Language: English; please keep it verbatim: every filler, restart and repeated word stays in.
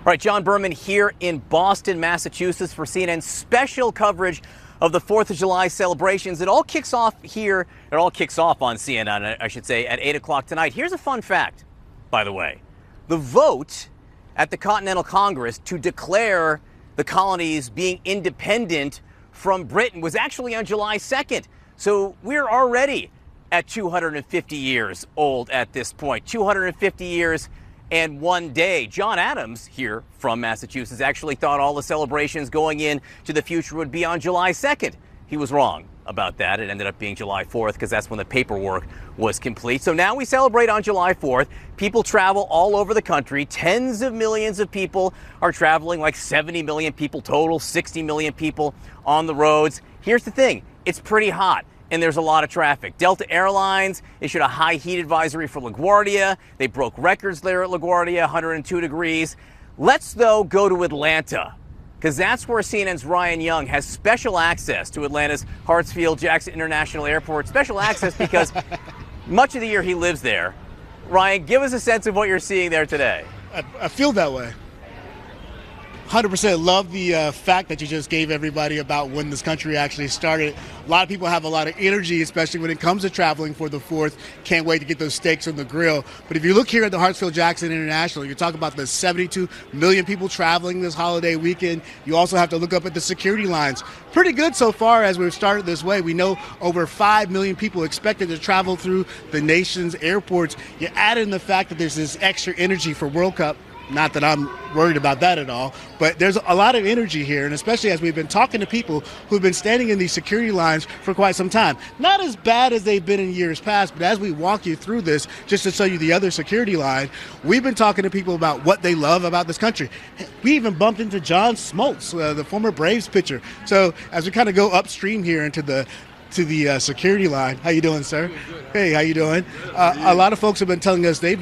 All right, John Berman here in Boston, Massachusetts for C N N's special coverage of the fourth of July celebrations. It all kicks off here, it all kicks off on C N N, I should say, at eight o'clock tonight. Here's a fun fact, by the way. The vote at the Continental Congress to declare the colonies being independent from Britain was actually on July second. So we're already at two hundred fifty years old at this point. two hundred fifty years and one day. John Adams here from Massachusetts actually thought all the celebrations going in to the future would be on July second. He was wrong about that. It ended up being July fourth because that's when the paperwork was complete. So now we celebrate on July fourth. People travel all over the country. Tens of millions of people are traveling, like seventy million people total, sixty million people on the roads. Here's the thing. It's pretty hot. And there's a lot of traffic. Delta Airlines issued a high heat advisory for LaGuardia. They broke records there at LaGuardia, one hundred two degrees. Let's, though, go to Atlanta, because that's where C N N's Ryan Young has special access to Atlanta's Hartsfield-Jackson International Airport. Special access because much of the year he lives there. Ryan, give us a sense of what you're seeing there today. I, I feel that way. one hundred percent love the uh, fact that you just gave everybody about when this country actually started. A lot of people have a lot of energy, especially when it comes to traveling for the fourth. Can't wait to get those steaks on the grill. But if you look here at the Hartsfield-Jackson International, you talk about the seventy-two million people traveling this holiday weekend. You also have to look up at the security lines. Pretty good so far as we've started this way. We know over five million people expected to travel through the nation's airports. You add in the fact that there's this extra energy for World Cup. Not that I'm worried about that at all, but there's a lot of energy here, and especially as we've been talking to people who've been standing in these security lines for quite some time. Not as bad as they've been in years past, but as we walk you through this, just to show you the other security line, we've been talking to people about what they love about this country. We even bumped into John Smoltz, uh, the former Braves pitcher. So as we kind of go upstream here into the to the uh, security line. How you doing, sir? Good, good. Hey, how you doing? Uh, a lot of folks have been telling us they've